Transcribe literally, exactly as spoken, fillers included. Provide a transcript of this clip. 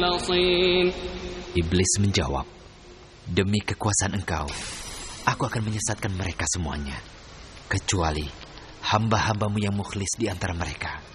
Iblis menjawab, demi kekuasaan engkau, aku akan menyesatkan mereka semuanya, kecuali hamba-hambamu yang mukhlis di antara mereka.